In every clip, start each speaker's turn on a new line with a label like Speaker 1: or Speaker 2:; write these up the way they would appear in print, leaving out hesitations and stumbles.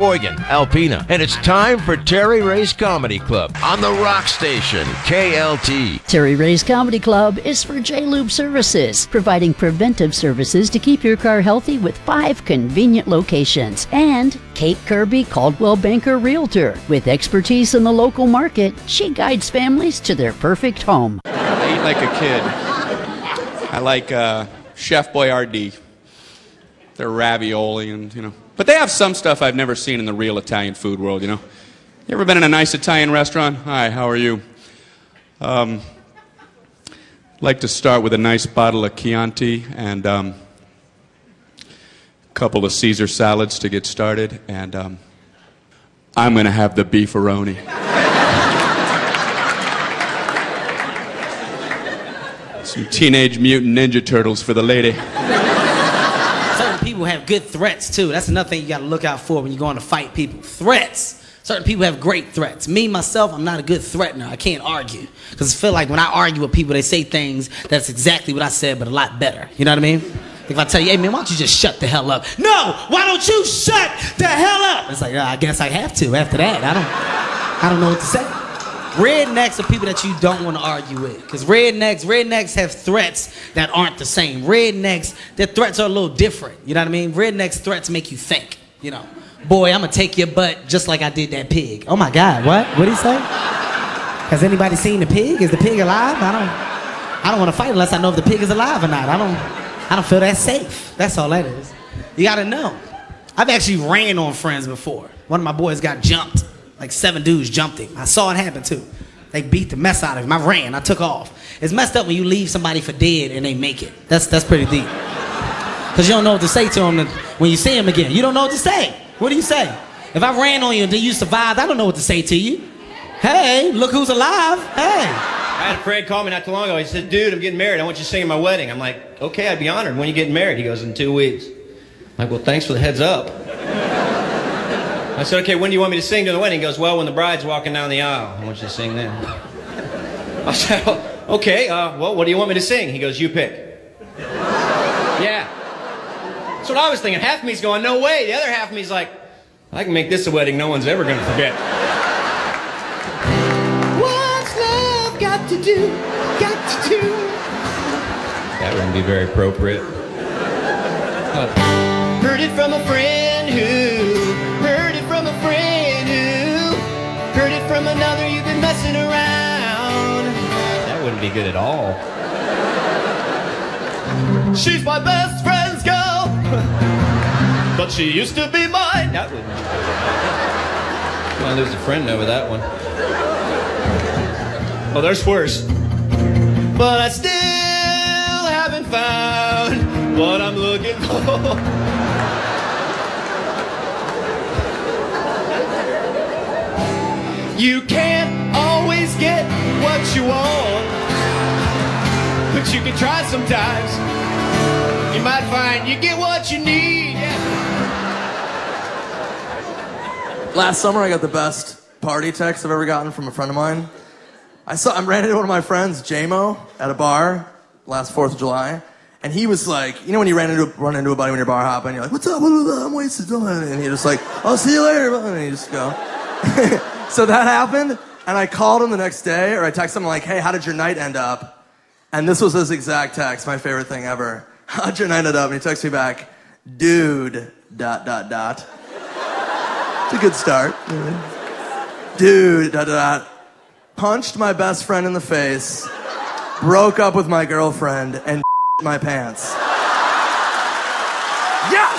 Speaker 1: Sheboygan, Alpena, and it's time for Terry Ray's Comedy Club on the Rock Station, KLT.
Speaker 2: Terry Ray's Comedy Club is for J-Lube Services, providing preventive services to keep your car healthy with 5 convenient locations. And Kate Kirby, Caldwell Banker Realtor. With expertise in the local market, she guides families to their perfect home.
Speaker 3: I eat like a kid. I like Chef Boyardee. Their ravioli and, But they have some stuff I've never seen in the real Italian food world, You ever been in a nice Italian restaurant? Hi, how are you? Like to start with a nice bottle of Chianti and a couple of Caesar salads to get started. And I'm going to have the beefaroni. Some Teenage Mutant Ninja Turtles for the lady.
Speaker 4: Certain people have good threats, too. That's another thing you got to look out for when you're going to fight people. Threats. Certain people have great threats. Me, myself, I'm not a good threatener. I can't argue. Because I feel like when I argue with people, they say things that's exactly what I said, but a lot better. You know what I mean? If I tell you, hey, man, why don't you just shut the hell up? No! Why don't you shut the hell up? It's like, I guess I have to after that. I don't know what to say. Rednecks are people that you don't want to argue with. Because rednecks have threats that aren't the same. Rednecks, their threats are a little different. You know what I mean? Rednecks' threats make you think, Boy, I'm going to take your butt just like I did that pig. Oh, my God, what? What'd he say? Has anybody seen the pig? Is the pig alive? I don't want to fight unless I know if the pig is alive or not. I don't feel that safe. That's all that is. You got to know. I've actually ran on friends before. One of my boys got jumped. Like 7 dudes jumped him. I saw it happen, too. They beat the mess out of him. I ran. I took off. It's messed up when you leave somebody for dead and they make it. That's pretty deep. Because you don't know what to say to them when you see him again. You don't know what to say. What do you say? If I ran on you and then you survived, I don't know what to say to you. Hey, look who's alive. Hey.
Speaker 5: I had a friend call me not too long ago. He said, dude, I'm getting married. I want you to sing at my wedding. I'm like, okay, I'd be honored. When are you getting married? He goes, in 2 weeks. I'm like, well, thanks for the heads up. I said, okay, when do you want me to sing during the wedding? He goes, well, when the bride's walking down the aisle. I want you to sing then. I said, okay, well, what do you want me to sing? He goes, you pick. Yeah. That's what I was thinking. Half of me's going, no way. The other half of me's like, I can make this a wedding no one's ever going to forget. What's love got to do? Got to do? That wouldn't be very appropriate. Heard it from a friend who heard it from a friend who heard it from another. You've been messing around. That wouldn't be good at all. She's my best friend's girl, but she used to be mine. That wouldn't. I lose a friend over that one. Oh, there's worse. But I still haven't found what I'm looking for. You can't always get what you want, but you can try sometimes. You might find you get what you need.
Speaker 6: Last summer, I got the best party text I've ever gotten from a friend of mine. I ran into one of my friends, J-Mo, at a bar last 4th of July, and he was like, when you run into a buddy when you're bar hopping, you're like, what's up? I'm wasted. And you're just like, I'll see you later. And you just go. So that happened, and I called him the next day, or I texted him like, hey, how did your night end up? And this was his exact text, my favorite thing ever. How'd your night end up? And he texts me back, dude, ... It's a good start. Dude, ... Punched my best friend in the face, broke up with my girlfriend, and my pants. Yes!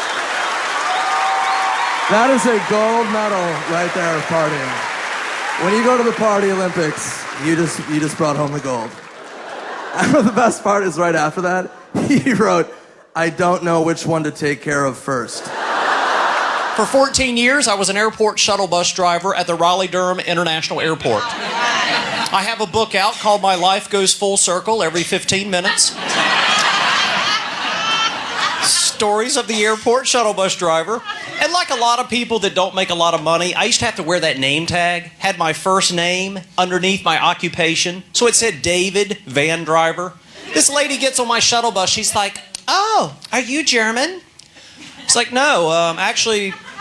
Speaker 6: That is a gold medal right there of partying. When you go to the Party Olympics, you just brought home the gold. And the best part is right after that, he wrote, I don't know which one to take care of first.
Speaker 7: For 14 years, I was an airport shuttle bus driver at the Raleigh-Durham International Airport. I have a book out called My Life Goes Full Circle every 15 minutes. Stories of the airport shuttle bus driver. And like a lot of people that don't make a lot of money, I used to have to wear that name tag. Had my first name underneath my occupation. So it said David Van Driver. This lady gets on my shuttle bus. She's like, oh, are you German? It's like, no, actually,